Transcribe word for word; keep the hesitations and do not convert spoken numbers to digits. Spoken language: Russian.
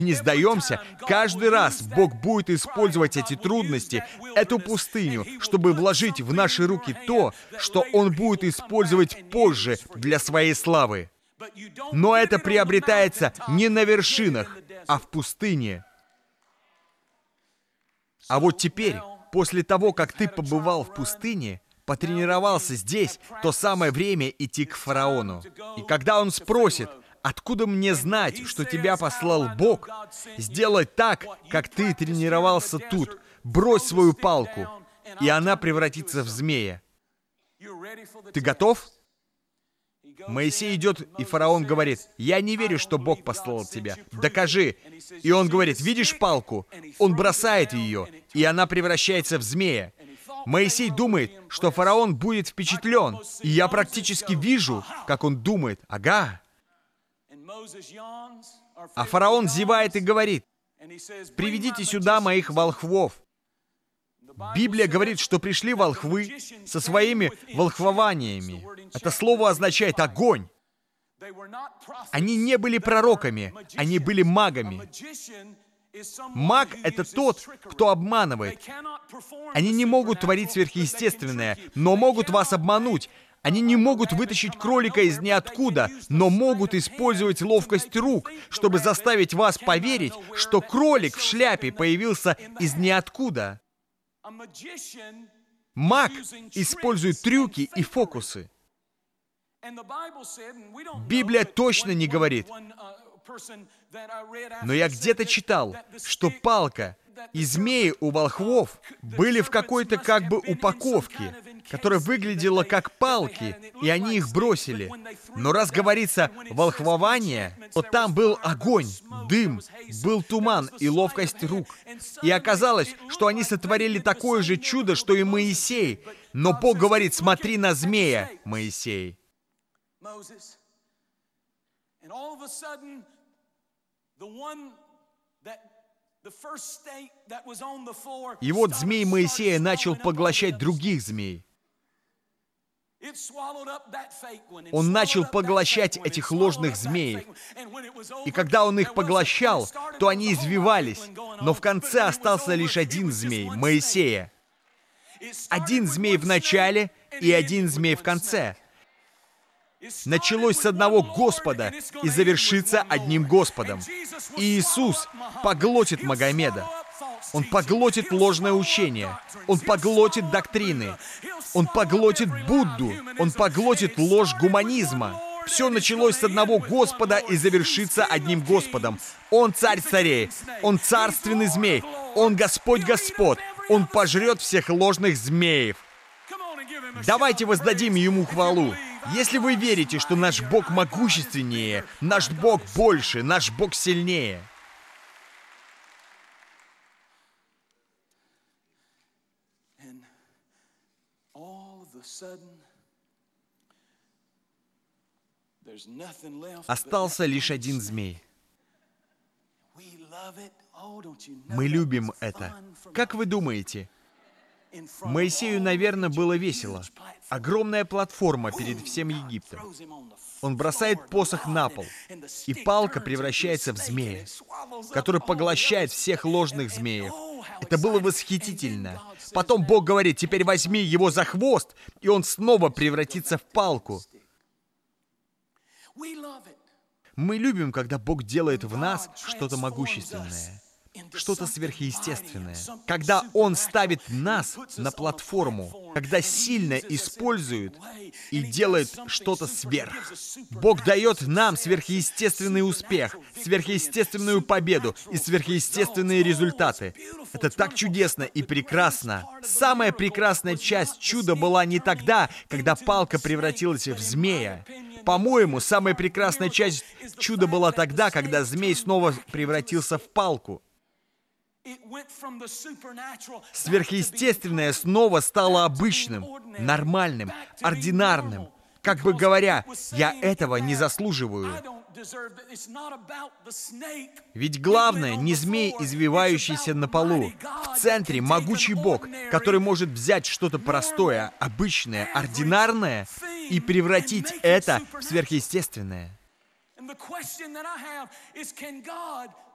не сдаемся, каждый раз Бог будет использовать эти трудности, эту пустыню, чтобы вложить в наши руки то, что Он будет использовать позже для Своей славы. Но это приобретается не на вершинах, а в пустыне. А вот теперь, после того, как ты побывал в пустыне, потренировался здесь, то самое время идти к фараону. И когда он спросит: «Откуда мне знать, что тебя послал Бог?» Сделай так, как ты тренировался тут. Брось свою палку, и она превратится в змея. Ты готов? Моисей идет, и фараон говорит: «Я не верю, что Бог послал тебя. Докажи». И он говорит: «Видишь палку?» Он бросает ее, и она превращается в змея. Моисей думает, что фараон будет впечатлен. И я практически вижу, как он думает: «Ага». А фараон зевает и говорит: «Приведите сюда моих волхвов». Библия говорит, что пришли волхвы со своими волхвованиями. Это слово означает «огонь». Они не были пророками, они были магами. Маг — это тот, кто обманывает. Они не могут творить сверхъестественное, но могут вас обмануть. Они не могут вытащить кролика из ниоткуда, но могут использовать ловкость рук, чтобы заставить вас поверить, что кролик в шляпе появился из ниоткуда. Маг использует трюки и фокусы. Библия точно не говорит, но я где-то читал, что палка и змеи у волхвов были в какой-то как бы упаковке, которая выглядела как палки, и они их бросили. Но раз говорится «волхвование», то там был огонь, дым, был туман и ловкость рук. И оказалось, что они сотворили такое же чудо, что и Моисей. Но Бог говорит: «Смотри на змея, Моисей». И вот змей Моисея начал поглощать других змей. Он начал поглощать этих ложных змей. И когда он их поглощал, то они извивались. Но в конце остался лишь один змей — Моисея. Один змей в начале и один змей в конце. Началось с одного Господа и завершится одним Господом. И Иисус поглотит Магомеда. Он поглотит ложное учение. Он поглотит доктрины. Он поглотит Будду. Он поглотит ложь гуманизма. Все началось с одного Господа и завершится одним Господом. Он царь царей. Он царственный змей. Он Господь Господ. Он пожрет всех ложных змеев. Давайте воздадим Ему хвалу. Если вы верите, что наш Бог могущественнее, наш Бог больше, наш Бог сильнее. Остался лишь один змей. Мы любим это. Как вы думаете? Моисею, наверное, было весело. Огромная платформа перед всем Египтом. Он бросает посох на пол, и палка превращается в змея, который поглощает всех ложных змеев. Это было восхитительно. Потом Бог говорит: «Теперь возьми его за хвост», и он снова превратится в палку. Мы любим, когда Бог делает в нас что-то могущественное, что-то сверхъестественное. Когда Он ставит нас на платформу, когда сильно использует и делает что-то сверх. Бог дает нам сверхъестественный успех, сверхъестественную победу и сверхъестественные результаты. Это так чудесно и прекрасно. Самая прекрасная часть чуда была не тогда, когда палка превратилась в змея. По-моему, самая прекрасная часть чуда была тогда, когда змей снова превратился в палку. Сверхъестественное снова стало обычным, нормальным, ординарным. Как бы говоря, я этого не заслуживаю. Ведь главное не змей, извивающийся на полу. В центре могучий Бог, который может взять что-то простое, обычное, ординарное и превратить это в сверхъестественное.